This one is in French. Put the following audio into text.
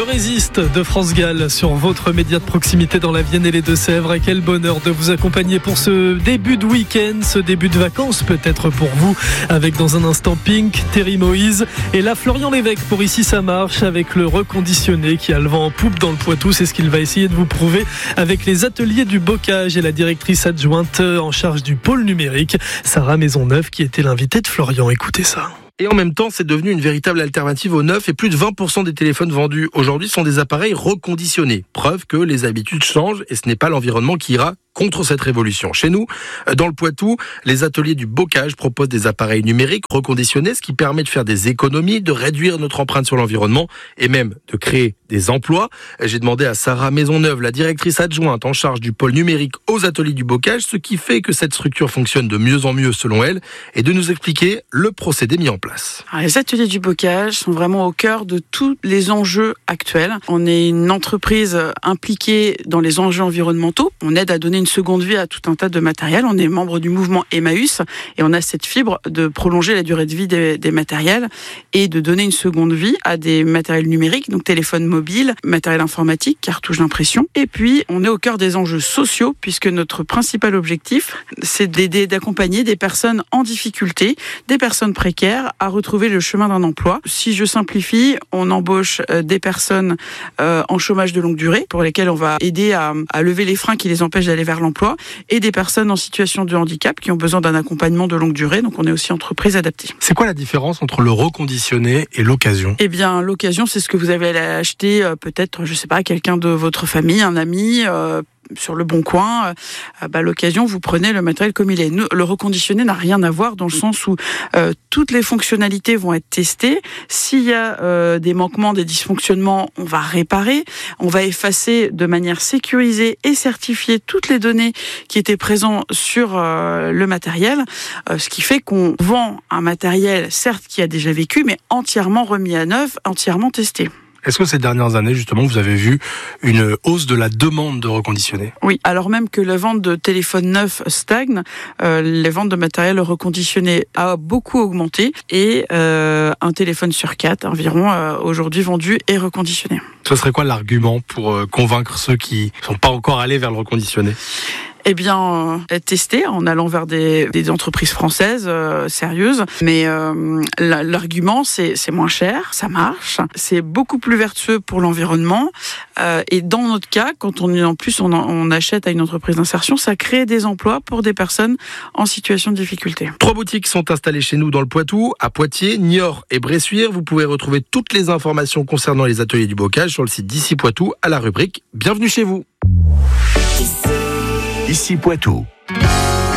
Le Résiste de France Gall sur votre média de proximité dans la Vienne et les Deux-Sèvres. Et quel bonheur de vous accompagner pour ce début de week-end, ce début de vacances peut-être pour vous, avec dans un instant Pink, Terry Moïse et là Florian Lévesque pour Ici ça marche, avec le reconditionné qui a le vent en poupe dans le Poitou. C'est ce qu'il va essayer de vous prouver avec les ateliers du bocage et la directrice adjointe en charge du pôle numérique, Sarah Maisonneuve, qui était l'invitée de Florian. Écoutez ça. Et en même temps, c'est devenu une véritable alternative au neuf et plus de 20% des téléphones vendus aujourd'hui sont des appareils reconditionnés. Preuve que les habitudes changent et ce n'est pas l'environnement qui ira contre cette révolution. Chez nous, dans le Poitou, les ateliers du bocage proposent des appareils numériques reconditionnés, ce qui permet de faire des économies, de réduire notre empreinte sur l'environnement et même de créer des emplois. J'ai demandé à Sarah Maisonneuve, la directrice adjointe en charge du pôle numérique aux ateliers du bocage, ce qui fait que cette structure fonctionne de mieux en mieux selon elle, et de nous expliquer le procédé mis en place. Alors, les ateliers du bocage sont vraiment au cœur de tous les enjeux actuels. On est une entreprise impliquée dans les enjeux environnementaux. On aide à donner une seconde vie à tout un tas de matériel. On est membre du mouvement Emmaüs et on a cette fibre de prolonger la durée de vie des matériels et de donner une seconde vie à des matériels numériques, donc téléphone mobile, matériel informatique, cartouche d'impression. Et puis, on est au cœur des enjeux sociaux puisque notre principal objectif, c'est d'aider, d'accompagner des personnes en difficulté, des personnes précaires à retrouver le chemin d'un emploi. Si je simplifie, on embauche des personnes en chômage de longue durée pour lesquelles on va aider à lever les freins qui les empêchent d'aller vers l'emploi et des personnes en situation de handicap qui ont besoin d'un accompagnement de longue durée. Donc on est aussi entreprise adaptée. C'est quoi la différence entre le reconditionné et l'occasion ? Eh bien, l'occasion, c'est ce que vous avez acheté peut-être, je sais pas, quelqu'un de votre famille, un ami, sur le bon coin. L'occasion, vous prenez le matériel comme il est. Le reconditionné n'a rien à voir dans le sens où toutes les fonctionnalités vont être testées. S'il y a des manquements, des dysfonctionnements, on va réparer. On va effacer de manière sécurisée et certifiée toutes les données qui étaient présentes sur le matériel. Ce qui fait qu'on vend un matériel, certes, qui a déjà vécu, mais entièrement remis à neuf, entièrement testé. Est-ce que ces dernières années, justement, vous avez vu une hausse de la demande de reconditionné ? Oui, alors même que la vente de téléphones neufs stagne, les ventes de matériel reconditionné a beaucoup augmenté et un téléphone sur 4 environ aujourd'hui vendu et reconditionné. Ce serait quoi l'argument pour convaincre ceux qui ne sont pas encore allés vers le reconditionné ? Eh bien, tester en allant vers des entreprises françaises sérieuses. Mais l'argument, c'est moins cher, ça marche, c'est beaucoup plus vertueux pour l'environnement. Et dans notre cas, quand on achète à une entreprise d'insertion, ça crée des emplois pour des personnes en situation de difficulté. 3 boutiques sont installées chez nous dans le Poitou, à Poitiers, Niort et Bressuire. Vous pouvez retrouver toutes les informations concernant les ateliers du bocage sur le site d'Ici Poitou à la rubrique « Bienvenue chez vous ». Ici Poitou.